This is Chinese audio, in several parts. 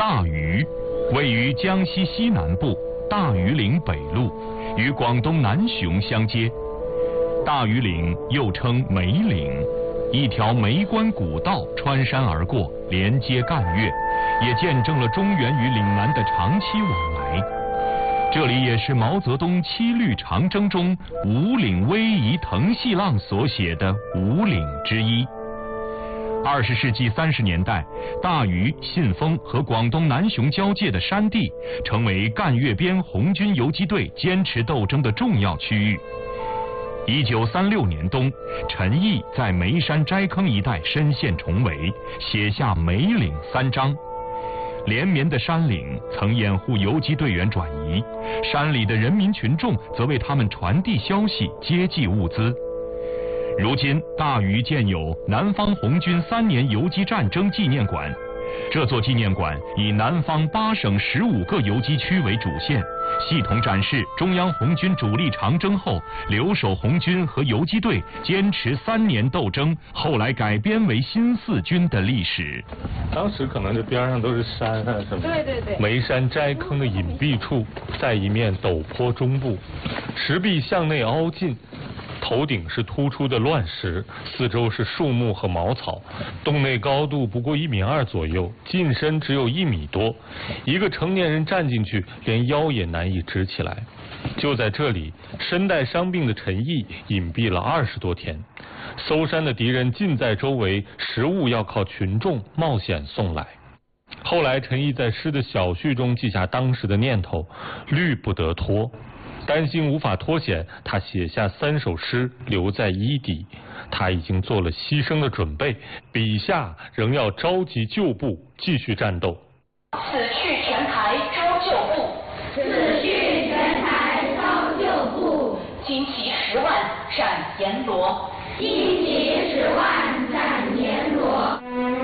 大余，位于江西西南部大余岭北麓，与广东南雄相接。大余岭又称梅岭，一条梅关古道穿山而过，连接赣粤，也见证了中原与岭南的长期往来。这里也是毛泽东《七律长征》中五岭逶迤腾细浪所写的五岭之一。20世纪30年代，大余、信丰和广东南雄交界的山地，成为赣粤边红军游击队坚持斗争的重要区域。1936年冬，陈毅在梅山斋坑一带深陷重围，写下《梅岭三章》。连绵的山岭曾掩护游击队员转移，山里的人民群众则为他们传递消息、接济物资。如今，大余建有南方红军3年游击战争纪念馆。这座纪念馆以南方8省15个游击区为主线，系统展示中央红军主力长征后留守红军和游击队坚持3年斗争，后来改编为新四军的历史。 当时可能这边上都是山啊什么。 对。 梅山斋坑的隐蔽处，在一面陡坡中部，石壁向内凹进。头顶是突出的乱石，四周是树木和茅草，洞内高度不过1.2米左右，进深只有1米多，一个成年人站进去，连腰也难以直起来。就在这里，身带伤病的陈毅隐蔽了20多天，搜山的敌人尽在周围，食物要靠群众冒险送来。后来，陈毅在诗的小序中记下当时的念头：虑不得脱。担心无法脱险，他写下3首诗留在衣底。他已经做了牺牲的准备，笔下仍要召集旧部继续战斗。 此去全台招旧部， 此去全台招旧部。 旌旗10万斩阎罗， 旌旗10万斩阎罗。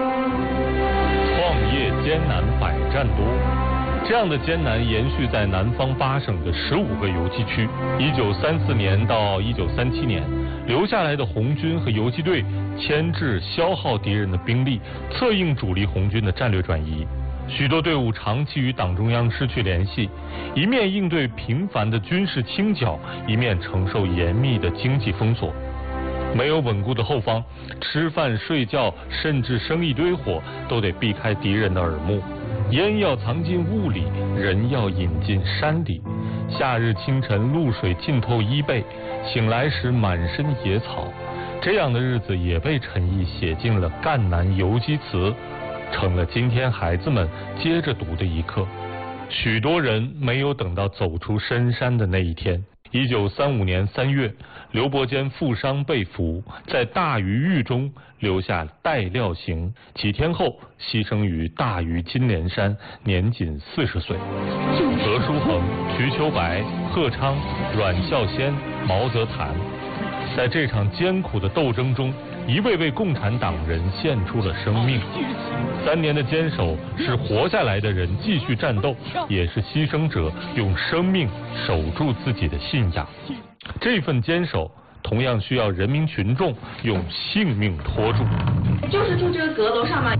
创业艰难，百战多。这样的艰难延续在南方8省的15个游击区。1934年到1937年，留下来的红军和游击队牵制消耗敌人的兵力，策应主力红军的战略转移。许多队伍长期与党中央失去联系，一面应对频繁的军事清剿，一面承受严密的经济封锁。没有稳固的后方，吃饭睡觉甚至生一堆火都得避开敌人的耳目。烟要藏进雾里，人要引进山里。夏日清晨，露水浸透衣背，醒来时满身野草。这样的日子也被陈毅写进了赣南游击词，成了今天孩子们接着读的一课。许多人没有等到走出深山的那一天。1935年3月，刘伯坚负伤被俘，在大余狱中留下待料刑，几天后牺牲于大余金莲山，年仅40岁。何书衡、瞿秋白、贺昌、阮孝先、毛泽覃，在这场艰苦的斗争中，一位位共产党人献出了生命。3年的坚守，是活下来的人继续战斗，也是牺牲者用生命守住自己的信仰。这份坚守同样需要人民群众用性命拖住。 就是住这个阁楼上嘛。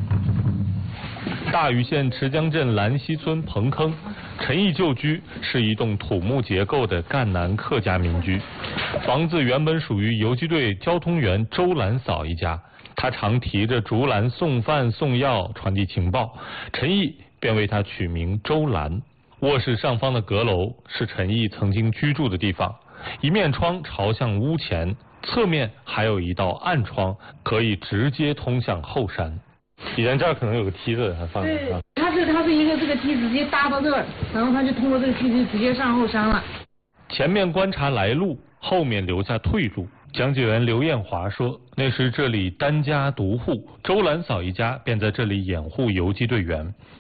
大余县池江镇兰溪村彭坑，陈毅旧居是一栋土木结构的赣南客家民居，房子原本属于游击队交通员周兰嫂一家，他常提着竹篮送饭送药传递情报，陈毅便为他取名周兰。卧室上方的阁楼是陈毅曾经居住的地方，一面窗朝向屋前，侧面还有一道暗窗，可以直接通向后山。以前这儿可能有个梯子，还放着。 对，它是一个这个梯子直接搭到这儿，然后他就通过这个梯子直接上后山了。 前面观察来路，后面留下退路。讲解员刘艳华说，那时这里单家独户，周兰嫂一家便在这里掩护游击队员。